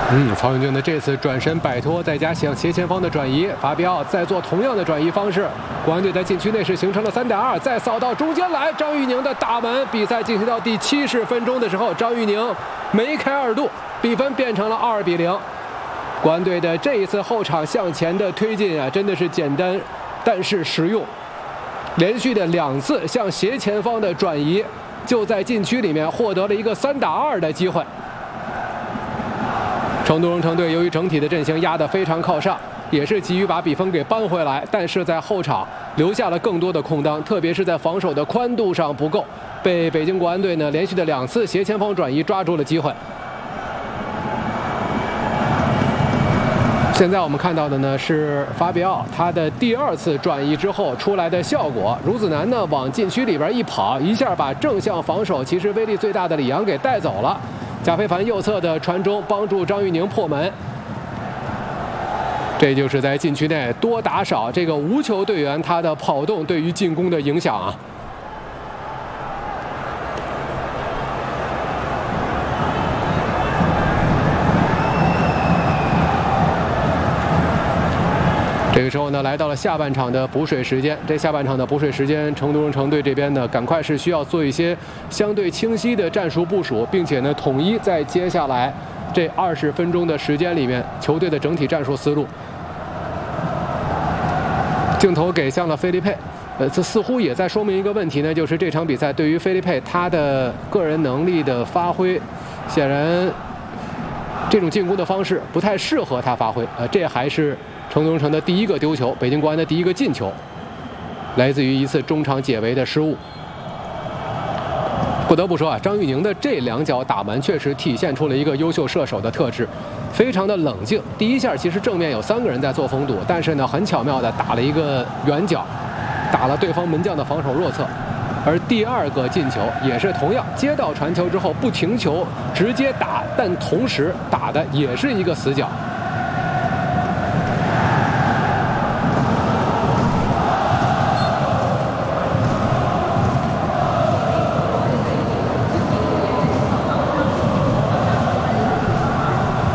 曹永军的这次转身摆脱，再加向斜前方的转移，法比奥再做同样的转移方式。国安队在禁区内是形成了3-2，再扫到中间来，张玉宁的大门。比赛进行到第70分钟的时候，张玉宁梅开2度，比分变成了2-0。国安队的这一次后场向前的推进啊，真的是简单但是实用，连续的2次向斜前方的转移，就在禁区里面获得了一个3-2的机会。成都荣城队由于整体的阵型压得非常靠上，也是急于把比分给扳回来，但是在后场留下了更多的空当，特别是在防守的宽度上不够，被北京国安队呢连续的2次斜前方转移抓住了机会。现在我们看到的呢是法比奥他的第2次转移之后出来的效果。孺子男呢往禁区里边一跑，一下把正向防守其实威力最大的李阳给带走了。贾非凡右侧的传中帮助张玉宁破门，这就是在禁区内多打少这个无球队员他的跑动对于进攻的影响啊。这个时候呢，来到了下半场的补水时间。这下半场的补水时间，成都荣城队这边呢，赶快是需要做一些相对清晰的战术部署，并且呢，统一在接下来这20分钟的时间里面，球队的整体战术思路。镜头给向了菲利佩，这似乎也在说明一个问题呢，就是这场比赛对于菲利佩他的个人能力的发挥，显然这种进攻的方式不太适合他发挥。这还是成都荣城的第1个丢球，北京国安的第1个进球，来自于一次中场解围的失误。不得不说啊，张玉宁的这2脚打门确实体现出了一个优秀射手的特质，非常的冷静。第1下其实正面有3个人在做封堵，但是呢很巧妙的打了一个远角，打了对方门将的防守弱侧。而第2个进球也是同样接到传球之后不停球直接打，但同时打的也是一个死角。